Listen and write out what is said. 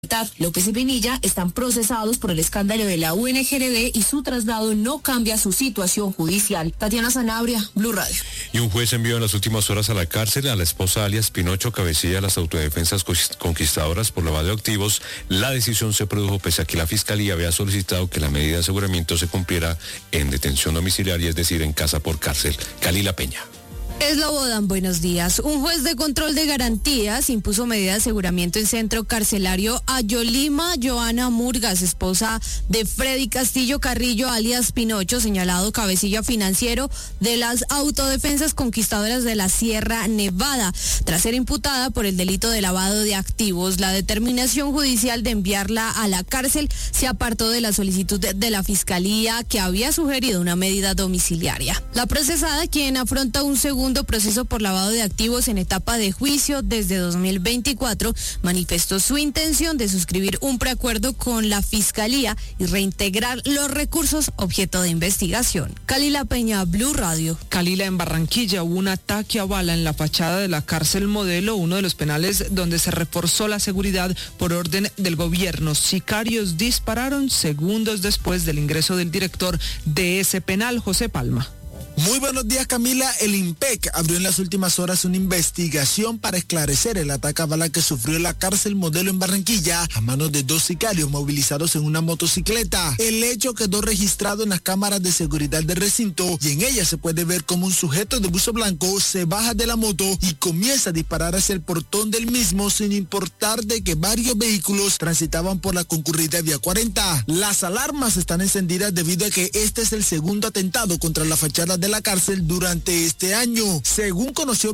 López y Pinilla están procesados por el escándalo de la UNGRD y su traslado no cambia su situación judicial. Tatiana Sanabria, Blue Radio. Y un juez envió en las últimas horas a la cárcel a la esposa alias Pinocho, cabecilla de las autodefensas conquistadoras por lavado de activos. La decisión se produjo pese a que la Fiscalía había solicitado que la medida de aseguramiento se cumpliera en detención domiciliaria, es decir, en casa por cárcel. Calila Peña. Eslobodan, buenos días. Un juez de control de garantías impuso medida de aseguramiento en centro carcelario a Yolima Joana Murgas, esposa de Freddy Castillo Carrillo, alias Pinocho, señalado cabecilla financiero de las autodefensas conquistadoras de la Sierra Nevada, tras ser imputada por el delito de lavado de activos. La determinación judicial de enviarla a la cárcel se apartó de la solicitud de la Fiscalía, que había sugerido una medida domiciliaria. La procesada, quien afronta un segundo proceso por lavado de activos en etapa de juicio desde 2024, manifestó su intención de suscribir un preacuerdo con la Fiscalía y reintegrar los recursos objeto de investigación. Calila Peña, Blue Radio. Calila, en Barranquilla hubo un ataque a bala en la fachada de la cárcel Modelo, uno de los penales donde se reforzó la seguridad por orden del gobierno. Sicarios dispararon segundos después del ingreso del director de ese penal, José Palma. Muy buenos días, Camila. El IMPEC abrió en las últimas horas una investigación para esclarecer el ataque a bala que sufrió la cárcel Modelo en Barranquilla a manos de 2 sicarios movilizados en una motocicleta. El hecho quedó registrado en las cámaras de seguridad del recinto y en ella se puede ver cómo un sujeto de buzo blanco se baja de la moto y comienza a disparar hacia el portón del mismo sin importar de que varios vehículos transitaban por la concurrida vía 40. Las alarmas están encendidas debido a que este es el segundo atentado contra la fachada de la cárcel durante este año. Según conoció